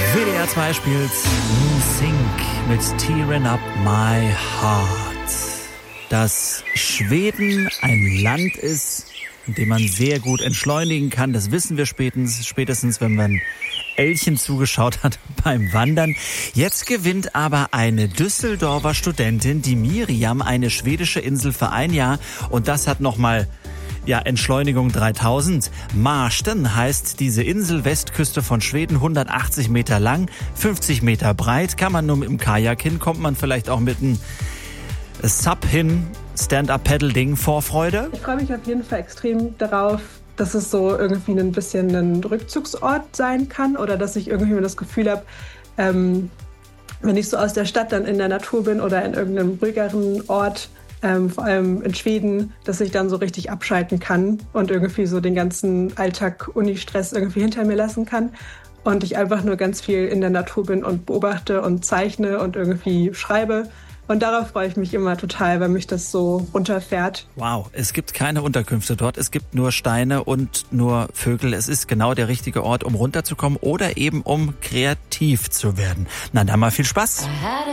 WDR 2 spielt NSYNC mit Tearing Up My Heart. Dass Schweden ein Land ist, in dem man sehr gut entschleunigen kann, das wissen wir spätestens, wenn man Elchen zugeschaut hat beim Wandern. Jetzt gewinnt aber eine Düsseldorfer Studentin, die Miriam, eine schwedische Insel für ein Jahr. Und das hat nochmal Entschleunigung 3000. Marsten heißt diese Insel, Westküste von Schweden, 180 Meter lang, 50 Meter breit. Kann man nur mit dem Kajak hin, kommt man vielleicht auch mit einem Sub hin, Stand-Up-Paddle-Ding. Vorfreude? Ich freue mich auf jeden Fall extrem darauf, dass es so irgendwie ein bisschen ein Rückzugsort sein kann oder dass ich irgendwie das Gefühl habe, wenn ich so aus der Stadt dann in der Natur bin oder in irgendeinem ruhigeren Ort, vor allem in Schweden, dass ich dann so richtig abschalten kann und irgendwie so den ganzen Alltag, Uni-Stress irgendwie hinter mir lassen kann und ich einfach nur ganz viel in der Natur bin und beobachte und zeichne und irgendwie schreibe. Und darauf freue ich mich immer total, weil mich das so runterfährt. Wow, es gibt keine Unterkünfte dort, es gibt nur Steine und nur Vögel. Es ist genau der richtige Ort, um runterzukommen oder eben um kreativ zu werden. Na, dann mal viel Spaß.